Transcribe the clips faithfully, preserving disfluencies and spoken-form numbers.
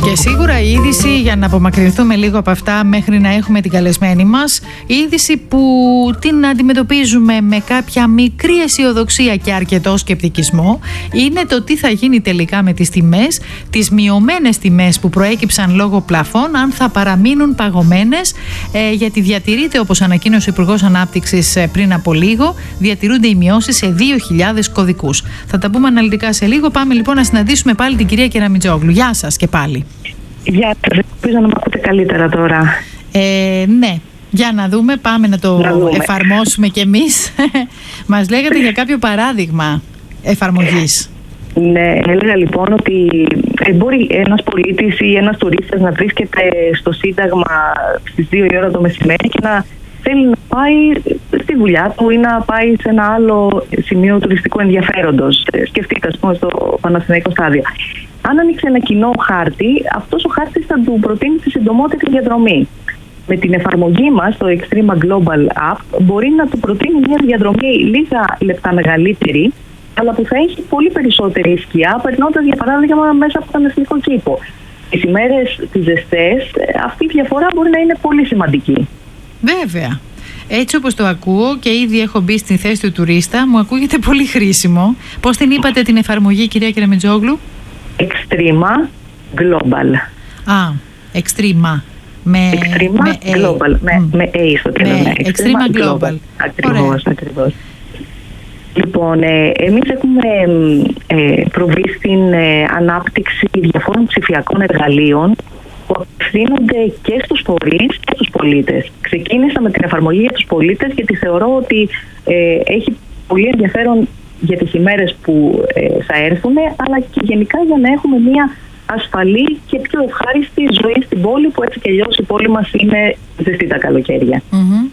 Και σίγουρα η είδηση, για να απομακρυνθούμε λίγο από αυτά μέχρι να έχουμε την καλεσμένη μας, η είδηση που την αντιμετωπίζουμε με κάποια μικρή αισιοδοξία και αρκετό σκεπτικισμό, είναι το τι θα γίνει τελικά με τις τιμές, τις μειωμένες τιμές που προέκυψαν λόγω πλαφών, αν θα παραμείνουν παγωμένες, ε, γιατί διατηρείται, όπως ανακοίνωσε ο Υπουργός Ανάπτυξης ε, πριν από λίγο, διατηρούνται οι μειώσεις σε δύο χιλιάδες κωδικούς. Θα τα πούμε αναλυτικά σε λίγο. Πάμε λοιπόν να συναντήσουμε πάλι την κυρία Κεραμιτζόγλου. Γεια σας και πάλι. Γεια σας. Ελπίζω να με ακούτε καλύτερα τώρα. Ε, ναι. Για να δούμε, πάμε να το να εφαρμόσουμε κι εμείς. Μας λέγατε για κάποιο παράδειγμα εφαρμογής. Ναι, έλεγα λοιπόν ότι μπορεί ένας πολίτης ή ένας τουρίστας να βρίσκεται στο Σύνταγμα στις δύο η ώρα το μεσημέρι και να θέλει να πάει στη δουλειά του ή να πάει σε ένα άλλο σημείο τουριστικού ενδιαφέροντος. Σκεφτείτε, ας πούμε, στο Παναθηναϊκό Στάδιο. Αν ανοίξει ένα κοινό χάρτη, αυτός ο χάρτης θα του προτείνει τη συντομότερη διαδρομή. Με την εφαρμογή μας, το Extrema Global App, μπορεί να του προτείνει μια διαδρομή λίγα λεπτά μεγαλύτερη, αλλά που θα έχει πολύ περισσότερη σκιά, περνώντας για παράδειγμα μέσα από τον εθνικό κήπο. Τις ημέρες τις ζεστές, αυτή η διαφορά μπορεί να είναι πολύ σημαντική. Βέβαια. Έτσι όπως το ακούω και ήδη έχω μπει στη θέση του τουρίστα, μου ακούγεται πολύ χρήσιμο. Πώς την είπατε την εφαρμογή, κυρία Κεραμιτζόγλου? Extrema Global. Α, Extrema. Με, Extrema με Global. A. Με, Mm. με A στο τέλος. Ναι, Extrema Global. Global. Ακριβώς, ακριβώς. Λοιπόν, ε, εμείς έχουμε ε, προβεί στην ε, ανάπτυξη διαφόρων ψηφιακών εργαλείων που απευθύνονται και στους φορείς και στους πολίτες. Ξεκίνησα με την εφαρμογή για τους πολίτες γιατί θεωρώ ότι ε, έχει πολύ ενδιαφέρον για τις ημέρες που ε, θα έρθουν, αλλά και γενικά για να έχουμε μια ασφαλή και πιο ευχάριστη ζωή στην πόλη, που έτσι και αλλιώς η πόλη μας είναι ζεστή τα καλοκαίρια. Mm-hmm.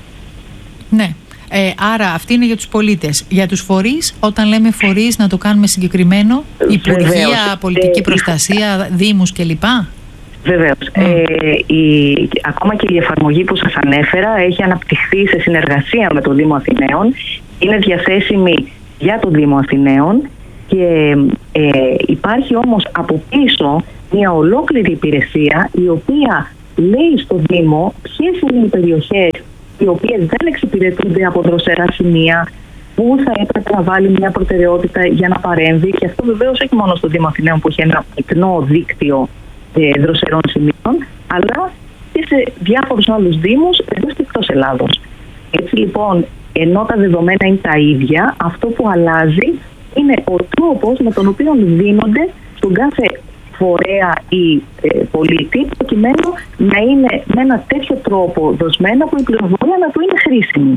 Ναι. Ε, άρα αυτή είναι για τους πολίτες. Για τους φορείς, όταν λέμε φορείς, να το κάνουμε συγκεκριμένο, Υπουργεία, Βεβαίως. Πολιτική ε, Προστασία, η... Δήμους κλπ. Βεβαίως. Mm. Ε, η, ακόμα και η εφαρμογή που σας ανέφερα έχει αναπτυχθεί σε συνεργασία με το Δήμο Αθηναίων. Είναι διαθέσιμη για το Δήμο Αθηναίων και ε, υπάρχει όμως από πίσω μια ολόκληρη υπηρεσία η οποία λέει στο Δήμο ποιες είναι οι περιοχές οι οποίες δεν εξυπηρετούνται από δροσερά σημεία, που θα έπρεπε να βάλει μια προτεραιότητα για να παρέμβει. Και αυτό βεβαίως όχι μόνο στο Δήμο Αθηναίων που έχει ένα πυκνό δίκτυο ε, δροσερών σημείων, αλλά και σε διάφορους άλλους δήμους εντός και εκτός Ελλάδος. Έτσι λοιπόν, ενώ τα δεδομένα είναι τα ίδια, αυτό που αλλάζει είναι ο τρόπος με τον οποίο δίνονται στον κάθε φορέα ή ε, πολίτη, προκειμένου να είναι με ένα τέτοιο τρόπο δοσμένα που η πληροφορία να του είναι χρήσιμη.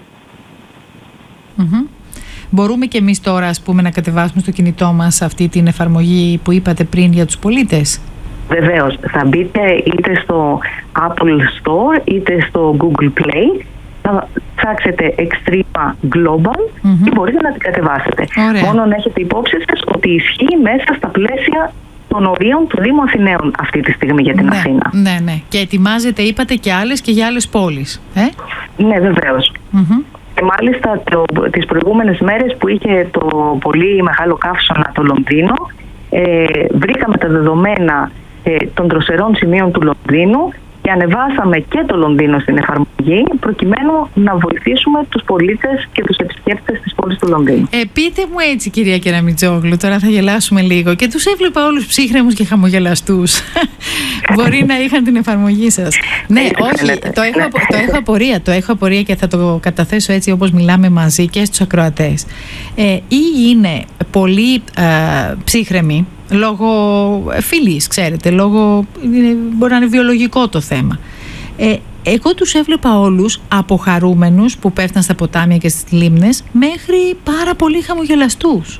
Mm-hmm. Μπορούμε και εμείς τώρα, ας πούμε, να κατεβάσουμε στο κινητό μας αυτή την εφαρμογή που είπατε πριν για τους πολίτες? Βεβαίως. Θα μπείτε είτε στο Apple Store είτε στο Google Play, θα ψάξετε Extrema Global mm-hmm. και μπορείτε να την κατεβάσετε. Ωραία. Μόνο να έχετε υπόψη σας ότι ισχύει μέσα στα πλαίσια των ορίων του Δήμου Αθηναίων αυτή τη στιγμή για την ναι, Αθήνα. Ναι, ναι. Και ετοιμάζετε, είπατε, και άλλες και για άλλες πόλεις. Ε? Ναι, βεβαίως. Mm-hmm. Και μάλιστα το, τις προηγούμενες μέρες που είχε το πολύ μεγάλο καύσωνα το Λονδίνο, ε, βρήκαμε τα δεδομένα ε, των δροσερών σημείων του Λονδίνου και ανεβάσαμε και το Λονδίνο στην εφαρμογή, προκειμένου να βοηθήσουμε τους πολίτες και τους επισκέπτες της πόλης του Λονδίνου. Ε, πείτε μου έτσι, κυρία Κεραμιτζόγλου, τώρα θα γελάσουμε λίγο. Και τους έβλεπα όλους ψύχρεμους και χαμογελαστούς. Μπορεί να είχαν την εφαρμογή σας. Ναι, όχι, το έχω, το έχω απορία, το έχω απορία και θα το καταθέσω έτσι όπως μιλάμε μαζί και στους ακροατές. Ε, ή είναι πολύ ε, ψύχρεμοι, λόγω φυλής, ξέρετε, λόγω, μπορεί να είναι βιολογικό το θέμα. Ε, εγώ τους έβλεπα όλους αποχαρούμενους που πέφταν στα ποτάμια και στις λίμνες, μέχρι πάρα πολύ χαμογελαστούς.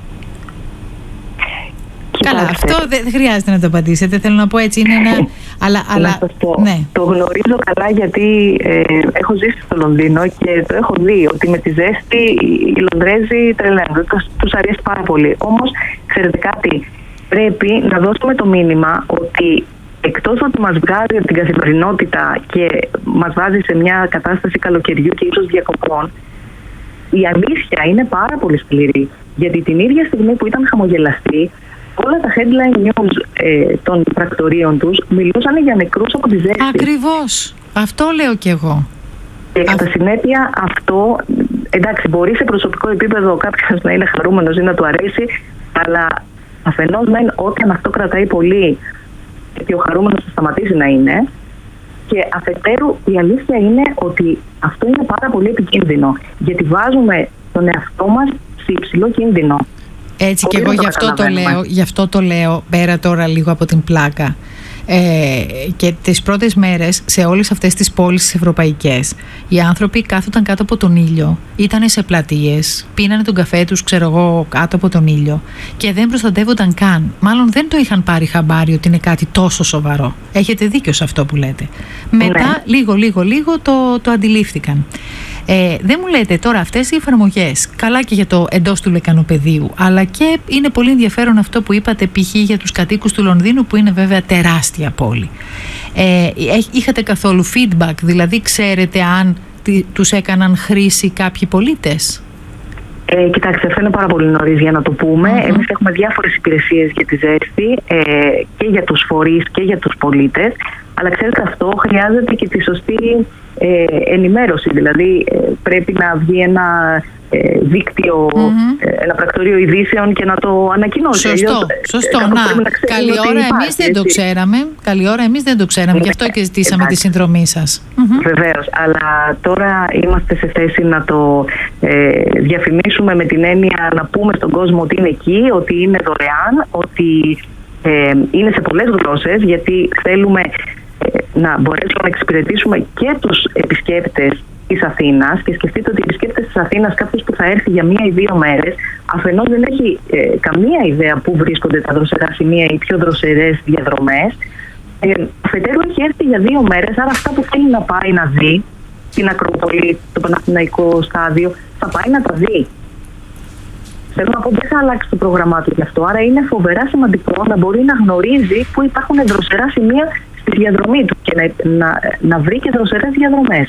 Καλά, αυτό δεν χρειάζεται να το απαντήσετε, θέλω να πω έτσι, είναι ένα... αλλά, αλλά, ναι. Το γνωρίζω καλά γιατί ε, έχω ζήσει στο Λονδίνο και το έχω δει ότι με τη ζέστη οι Λονδρέζοι τρελαίνονται, τους αρέσει πάρα πολύ. Όμως, ξέρετε κάτι, πρέπει να δώσουμε το μήνυμα ότι εκτός ότι μας βγάζει από την καθημερινότητα και μας βάζει σε μια κατάσταση καλοκαιριού και ίσως διακοπών, η αλήθεια είναι πάρα πολύ σκληρή. Γιατί την ίδια στιγμή που ήταν χαμογελαστοί, όλα τα headline news ε, των πρακτορείων τους μιλούσαν για νεκρούς από τη ζέστη. Ακριβώς. Αυτό λέω κι εγώ. Και κατά Α... συνέπεια αυτό, εντάξει, μπορεί σε προσωπικό επίπεδο κάποιος να είναι χαρούμενος ή να του αρέσει, αλλά αφενός μεν όταν αυτό κρατάει πολύ και ο χαρούμενος θα σταματήσει να είναι, και αφετέρου η αλήθεια είναι ότι αυτό είναι πάρα πολύ επικίνδυνο, γιατί βάζουμε τον εαυτό μας σε υψηλό κίνδυνο. Έτσι και εγώ γι' αυτό, το λέω, γι' αυτό το λέω πέρα τώρα λίγο από την πλάκα. Ε, και τις πρώτες μέρες σε όλες αυτές τις πόλεις τις ευρωπαϊκές οι άνθρωποι κάθονταν κάτω από τον ήλιο, ήταν σε πλατείες, πίνανε τον καφέ τους ξέρω εγώ κάτω από τον ήλιο και δεν προστατεύονταν καν, μάλλον δεν το είχαν πάρει χαμπάρι ότι είναι κάτι τόσο σοβαρό. Έχετε δίκιο σε αυτό που λέτε. Μετά ναι. λίγο λίγο λίγο το, το αντιλήφθηκαν. Ε, δεν μου λέτε τώρα αυτές οι εφαρμογές, καλά και για το εντός του λεκανοπεδίου, αλλά και είναι πολύ ενδιαφέρον αυτό που είπατε π.χ. για τους κατοίκους του Λονδίνου που είναι βέβαια τεράστια πόλη. Ε, είχατε καθόλου feedback, δηλαδή ξέρετε αν τι, τους έκαναν χρήση κάποιοι πολίτες? Ε, κοιτάξτε, αυτό είναι πάρα πολύ νωρίς για να το πούμε. Mm-hmm. Εμείς έχουμε διάφορες υπηρεσίες για τη ζέστη ε, και για τους φορείς και για τους πολίτες, αλλά ξέρετε αυτό χρειάζεται και τη σωστή ε, ενημέρωση, δηλαδή ε, πρέπει να βγει ένα ε, δίκτυο, mm-hmm. ε, ένα πρακτορείο ειδήσεων και να το ανακοινώσει. Σωστό, Αλλιώς, σωστό. Ε, να, να καλή ώρα εμείς δεν το ξέραμε, καλή ώρα εμείς δεν το ξέραμε, γι' αυτό και ζητήσαμε εντάξει. τη συνδρομή σας. Mm-hmm. Βεβαίως, αλλά τώρα είμαστε σε θέση να το ε, διαφημίσουμε με την έννοια να πούμε στον κόσμο ότι είναι εκεί, ότι είναι δωρεάν, ότι ε, είναι σε πολλές γλώσσες, γιατί θέλουμε να μπορέσουμε να εξυπηρετήσουμε και τους επισκέπτες της Αθήνας, και σκεφτείτε ότι οι επισκέπτες της Αθήνας, κάποιος που θα έρθει για μία ή δύο μέρες, αφενός δεν έχει ε, καμία ιδέα πού βρίσκονται τα δροσερά σημεία ή πιο δροσερές διαδρομές, ε, αφετέρου έχει έρθει για δύο μέρες, άρα αυτά που θέλει να πάει να δει, την Ακρόπολη, το Παναθηναϊκό στάδιο, θα πάει να τα δει. Θέλω να πω, δεν θα αλλάξει το πρόγραμμά του γι' αυτό, άρα είναι φοβερά σημαντικό να μπορεί να γνωρίζει πού υπάρχουν δροσερά σημεία στη διαδρομή του και να, να, να βρει και δροσερές διαδρομές.